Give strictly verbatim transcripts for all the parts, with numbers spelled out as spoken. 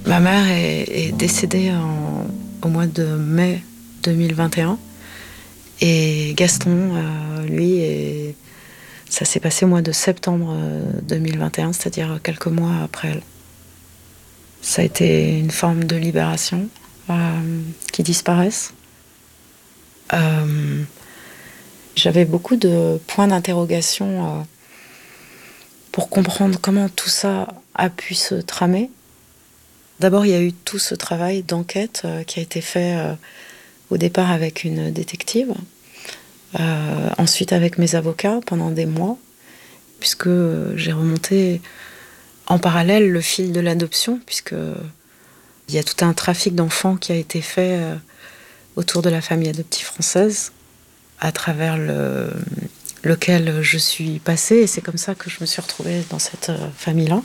Ma mère est, est décédée en, au mois de mai deux mille vingt et un. Et Gaston, euh, lui, est, ça s'est passé au mois de septembre deux mille vingt et un, c'est-à-dire quelques mois après elle. Ça a été une forme de libération, euh, qui disparaissent. Euh, j'avais beaucoup de points d'interrogation euh, pour comprendre comment tout ça a pu se tramer. D'abord, il y a eu tout ce travail d'enquête euh, qui a été fait euh, au départ avec une détective, euh, ensuite avec mes avocats pendant des mois, puisque euh, j'ai remonté en parallèle le fil de l'adoption, puisque il y a tout un trafic d'enfants qui a été fait euh, autour de la famille adoptive française, à travers le, lequel je suis passée, et c'est comme ça que je me suis retrouvée dans cette euh, famille-là.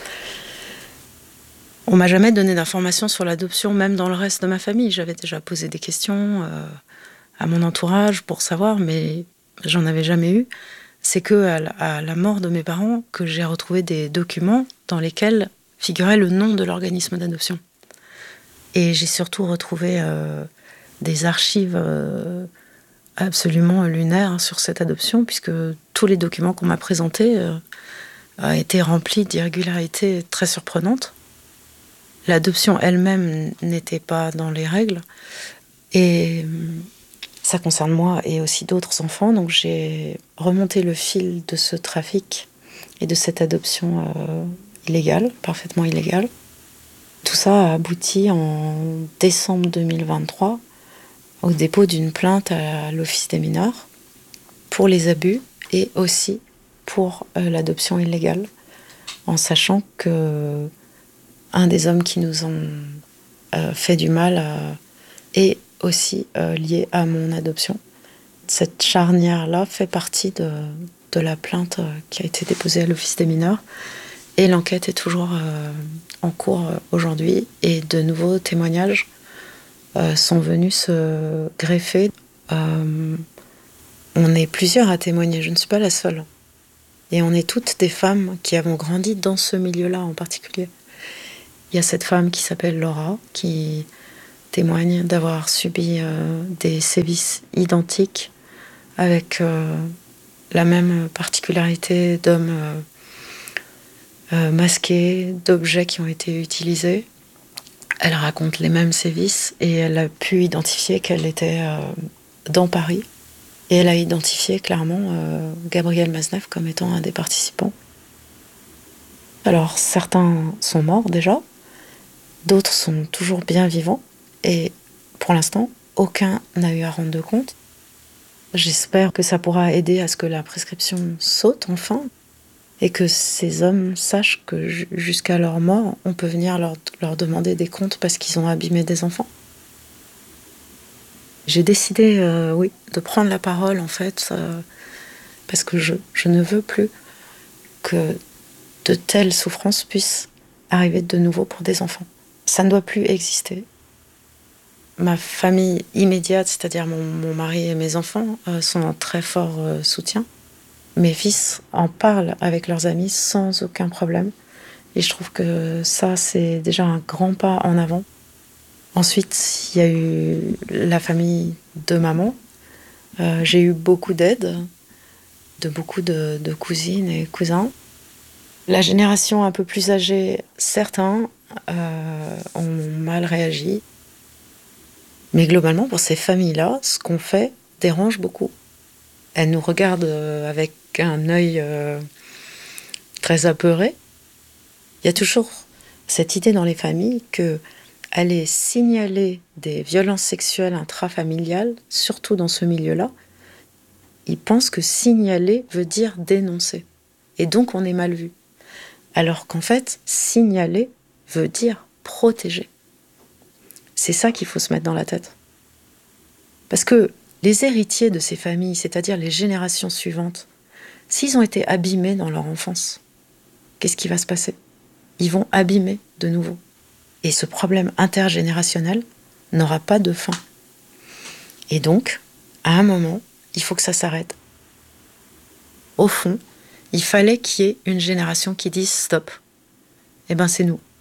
On m'a jamais donné d'informations sur l'adoption, même dans le reste de ma famille. J'avais déjà posé des questions euh, à mon entourage pour savoir, mais j'en avais jamais eu. C'est que à la, à la mort de mes parents que j'ai retrouvé des documents dans lesquels figurait le nom de l'organisme d'adoption. Et j'ai surtout retrouvé euh, des archives euh, absolument lunaires sur cette adoption, puisque tous les documents qu'on m'a présentés euh, étaient remplis d'irrégularités très surprenantes. L'adoption elle-même n'était pas dans les règles. Et ça concerne moi et aussi d'autres enfants. Donc j'ai remonté le fil de ce trafic et de cette adoption euh, illégale, parfaitement illégale. Tout ça a abouti en décembre deux mille vingt-trois au dépôt d'une plainte à l'Office des mineurs pour les abus et aussi pour euh, l'adoption illégale, en sachant que un des hommes qui nous ont euh, fait du mal euh, est aussi euh, lié à mon adoption. Cette charnière-là fait partie de, de la plainte euh, qui a été déposée à l'Office des mineurs. Et l'enquête est toujours euh, en cours euh, aujourd'hui. Et de nouveaux témoignages euh, sont venus se greffer. Euh, on est plusieurs à témoigner, je ne suis pas la seule. Et on est toutes des femmes qui avons grandi dans ce milieu-là en particulier. Il y a cette femme qui s'appelle Laura, qui témoigne d'avoir subi euh, des sévices identiques, avec euh, la même particularité d'hommes euh, euh, masqués, d'objets qui ont été utilisés. Elle raconte les mêmes sévices et elle a pu identifier qu'elle était euh, dans Paris. Et elle a identifié clairement euh, Gabriel Maznev comme étant un des participants. Alors certains sont morts déjà, d'autres sont toujours bien vivants. Et pour l'instant, aucun n'a eu à rendre de compte. J'espère que ça pourra aider à ce que la prescription saute enfin et que ces hommes sachent que jusqu'à leur mort, on peut venir leur, leur demander des comptes parce qu'ils ont abîmé des enfants. J'ai décidé, euh, oui, de prendre la parole en fait, euh, parce que je, je ne veux plus que de telles souffrances puissent arriver de nouveau pour des enfants. Ça ne doit plus exister. Ma famille immédiate, c'est-à-dire mon, mon mari et mes enfants, euh, sont en très fort euh, soutien. Mes fils en parlent avec leurs amis sans aucun problème. Et je trouve que ça, c'est déjà un grand pas en avant. Ensuite, il y a eu la famille de maman. Euh, j'ai eu beaucoup d'aide de beaucoup de, de cousines et cousins. La génération un peu plus âgée, certains euh, ont mal réagi. Mais globalement, pour ces familles-là, ce qu'on fait dérange beaucoup. Elles nous regardent avec un œil euh, très apeuré. Il y a toujours cette idée dans les familles que aller signaler des violences sexuelles intrafamiliales, surtout dans ce milieu-là, ils pensent que signaler veut dire dénoncer. Et donc on est mal vu. Alors qu'en fait, signaler veut dire protéger. C'est ça qu'il faut se mettre dans la tête. Parce que les héritiers de ces familles, c'est-à-dire les générations suivantes, s'ils ont été abîmés dans leur enfance, qu'est-ce qui va se passer? Ils vont abîmer de nouveau. Et ce problème intergénérationnel n'aura pas de fin. Et donc, à un moment, il faut que ça s'arrête. Au fond, il fallait qu'il y ait une génération qui dise stop. Eh ben, c'est nous.